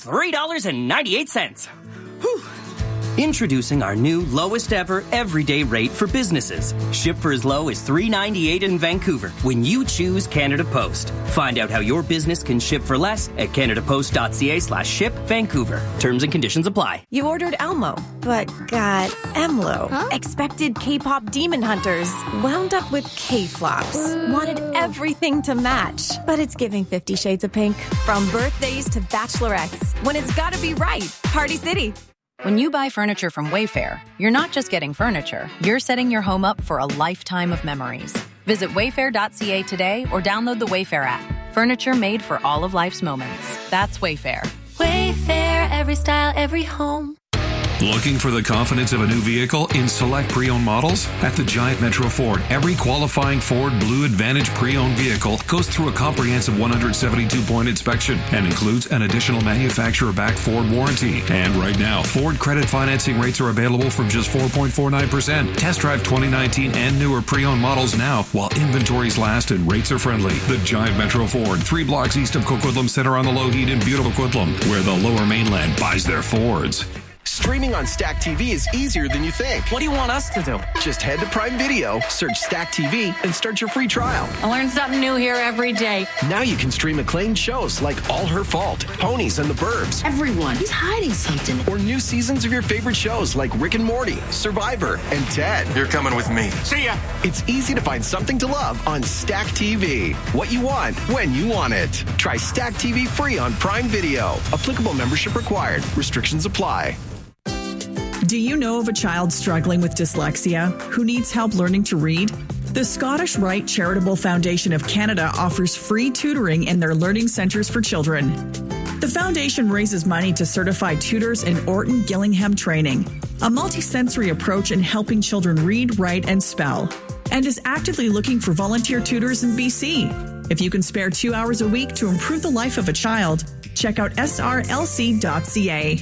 $3.98. Whew. Introducing our new lowest ever everyday rate for businesses. Ship for as low as $3.98 in Vancouver when you choose Canada Post. Find out how your business can ship for less at canadapost.ca/ship Vancouver. Terms and conditions apply. You ordered Elmo, but got Emlo. Huh? Expected K-pop demon hunters. Wound up with K-flops. Wanted everything to match, but it's giving 50 Shades of Pink. From birthdays to bachelorettes, when it's gotta be right. Party City. When you buy furniture from Wayfair, you're not just getting furniture, you're setting your home up for a lifetime of memories. Visit wayfair.ca today or download the Wayfair app. Furniture made for all of life's moments. That's Wayfair. Wayfair, every style, every home. Looking for the confidence of a new vehicle in select pre-owned models? At the Giant Metro Ford, every qualifying Ford Blue Advantage pre-owned vehicle goes through a comprehensive 172-point inspection and includes an additional manufacturer-backed Ford warranty. And right now, Ford credit financing rates are available from just 4.49%. Test drive 2019 and newer pre-owned models now while inventories last and rates are friendly. The Giant Metro Ford, 3 blocks east of Coquitlam Center on the Lougheed in beautiful Coquitlam, where the Lower Mainland buys their Fords. Streaming on Stack TV is easier than you think. What do you want us to do? Just head to Prime Video, search Stack TV, and start your free trial. I learn something new here every day. Now you can stream acclaimed shows like All Her Fault, Ponies, and The Burbs. Everyone, he's hiding something. Or new seasons of your favorite shows like Rick and Morty, Survivor, and Ted. You're coming with me. See ya! It's easy to find something to love on Stack TV. What you want, when you want it. Try Stack TV free on Prime Video. Applicable membership required. Restrictions apply. Do you know of a child struggling with dyslexia who needs help learning to read? The Scottish Rite Charitable Foundation of Canada offers free tutoring in their learning centres for children. The foundation raises money to certify tutors in Orton Gillingham training, a multisensory approach in helping children read, write, and spell, and is actively looking for volunteer tutors in BC. If you can spare 2 hours a week to improve the life of a child, check out srlc.ca.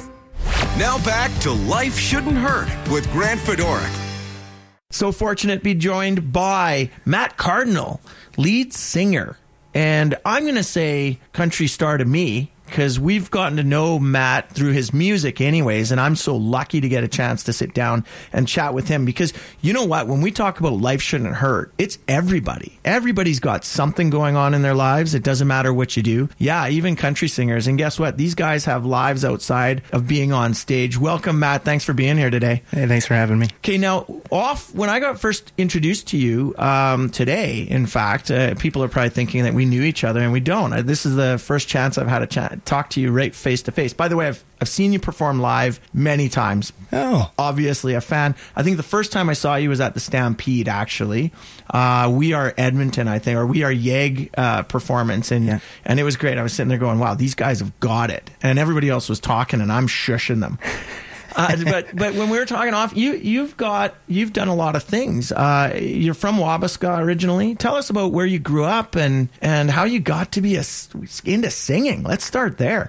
Now back to Life Shouldn't Hurt with Grant Fedoruk. So fortunate to be joined by Matt Cardinal, lead singer And I'm going to say country star to me, because we've gotten to know Matt through his music anyways, and I'm so lucky to get a chance to sit down and chat with him, because you know what? When we talk about Life Shouldn't Hurt, it's everybody. Everybody's got something going on in their lives. It doesn't matter what you do. Yeah, even country singers. And guess what? These guys have lives outside of being on stage. Welcome, Matt. Thanks for being here today. Hey, thanks for having me. Okay, now, when I got first introduced to you today, in fact, people are probably thinking that we knew each other, and we don't. This is the first chance I've had a talk to you right face to face. By the way, I've seen you perform live many times. Oh. Obviously a fan. I think the first time I saw you was at the Stampede, actually. We Are Edmonton, I think, or We Are Yeg performance. And it was great. I was sitting there going, wow, these guys have got it. And everybody else was talking and I'm shushing them. But when we were talking off, you've done a lot of things. You're from Wabasca originally. Tell us about where you grew up and how you got to be into singing. Let's start there.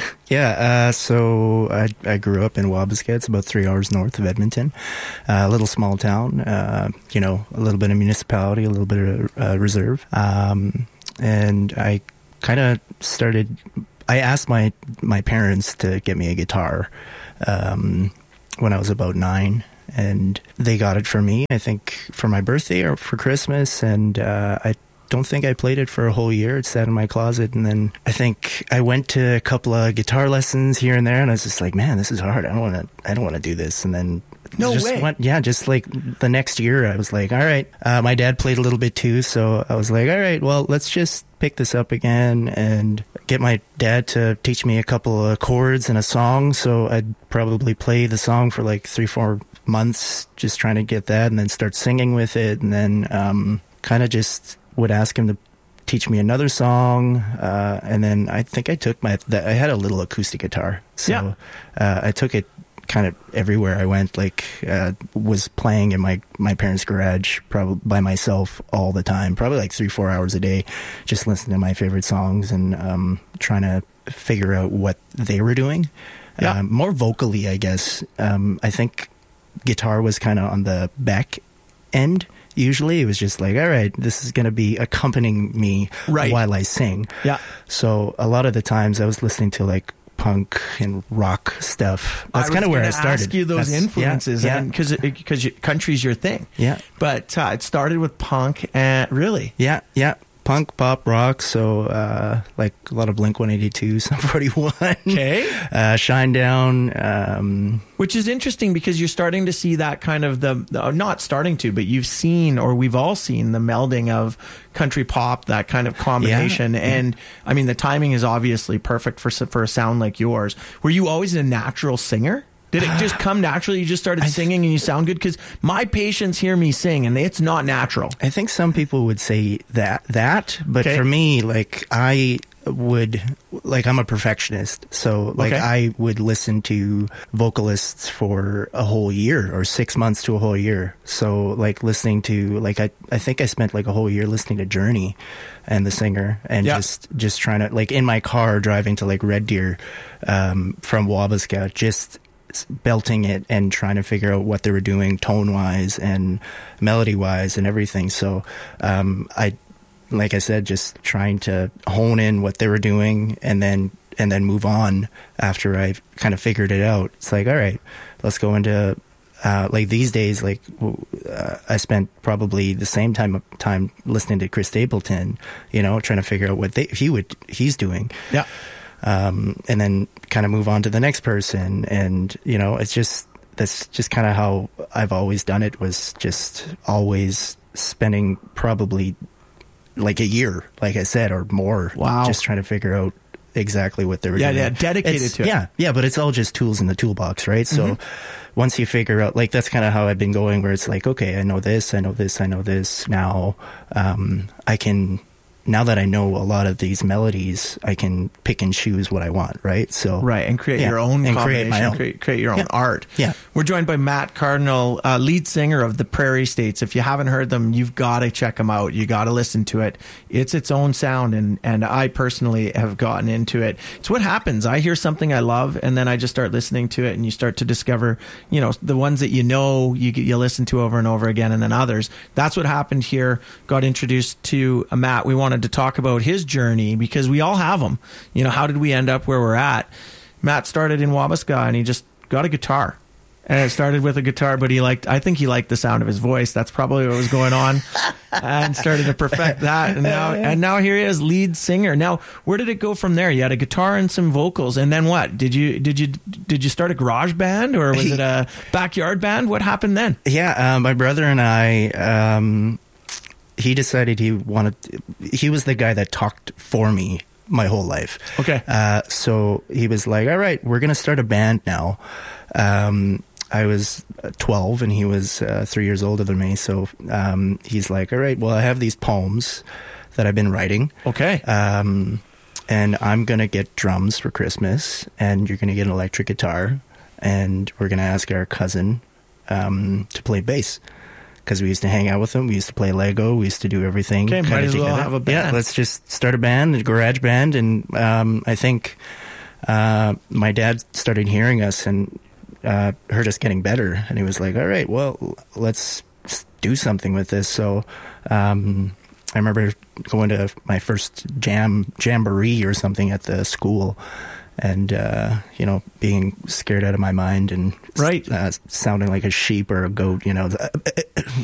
So I grew up in Wabasca. It's about 3 hours north of Edmonton. A little small town. A little bit of municipality, a little bit of reserve. And I kind of started. I asked my parents to get me a guitar when I was about 9, and they got it for me, I think for my birthday or for Christmas, and I don't think I played it for a whole year. It sat in my closet, and then I think I went to a couple of guitar lessons here and there, and I was just like, man, this is hard. I don't want to do this. And then just like the next year I was like, all right, my dad played a little bit too, so I was like, all right, well, let's just pick this up again and get my dad to teach me a couple of chords and a song. So I'd probably play the song for like 3-4 months, just trying to get that, and then start singing with it, and then kind of just would ask him to teach me another song, and then I think I took I had a little acoustic guitar, so I took it kind of everywhere I went, was playing in my parents' garage probably by myself all the time, probably like 3-4 hours a day, just listening to my favorite songs and trying to figure out what they were doing. More vocally, I guess. I think guitar was kind of on the back end. Usually it was just like, all right, this is going to be accompanying me while I sing. Yeah. So a lot of the times I was listening to like punk and rock stuff. That's kind of where I started. Ask you those influences, because country's your thing. Yeah, but it started with punk, and really, punk, pop, rock. So like a lot of Blink-182, Sum 41. Okay, Shinedown. Which is interesting because you're starting to see that kind of not starting to, but you've seen, or we've all seen, the melding of country pop, that kind of combination. And I mean, the timing is obviously perfect for a sound like yours. Were you always a natural singer? Did it just come naturally? You just started singing and you sound good? Because my patients hear me sing and it's not natural. I think some people would say that, but for me, I'm a perfectionist. So I would listen to vocalists for a whole year or 6 months to a whole year. So listening to, I think I spent like a whole year listening to Journey and the singer, and just trying to, in my car driving to Red Deer, from Wabasca, just belting it and trying to figure out what they were doing tone wise and melody wise and everything. So, like I said, just trying to hone in what they were doing and then move on after I kind of figured it out. It's like, all right, let's go into, these days, I spent probably the same time listening to Chris Stapleton, trying to figure out what he's doing. Yeah. And then kind of move on to the next person. And, that's just kind of how I've always done it, was just always spending probably like a year, like I said, or more. Wow. Just trying to figure out exactly what they were doing. Yeah, dedicated to it. Yeah, but it's all just tools in the toolbox, right? So once you figure out, that's kind of how I've been going, where it's like, okay, I know this. Now I can... Now that I know a lot of these melodies, I can pick and choose what I want, right? So and create your own and combination, create your own art. Yeah. We're joined by Matt Cardinal, lead singer of the Prairie States. If you haven't heard them, you've got to check them out. You got to listen to it. It's its own sound, and I personally have gotten into it. It's what happens. I hear something I love, and then I just start listening to it, and you start to discover, the ones that you listen to over and over again, and then others. That's what happened here. Got introduced to Matt. We wanted wanted to talk about his journey because we all have them. You know, how did we end up where we're at? Matt started in Wabasca and he just got a guitar. And it started with a guitar, but I think he liked the sound of his voice. That's probably what was going on. And started to perfect that. And now here he is, lead singer. Now, where did it go from there? You had a guitar and some vocals. And then what? Did you start a garage band, or was it a backyard band? What happened then? Yeah, my brother and I, he decided he was the guy that talked for me my whole life. Okay. So he was like, all right, we're going to start a band now. I was 12 and he was 3 years older than me. So he's like, all right, well, I have these poems that I've been writing. Okay. And I'm going to get drums for Christmas, and you're going to get an electric guitar, and we're going to ask our cousin to play bass. Because we used to hang out with him. We used to play Lego. We used to do everything. Okay, might as well have a band. Yeah, let's just start a band, a garage band. And I think my dad started hearing us and heard us getting better. And he was like, all right, well, let's do something with this. So I remember going to my first jamboree or something at the school. And, being scared out of my mind and right. Sounding like a sheep or a goat,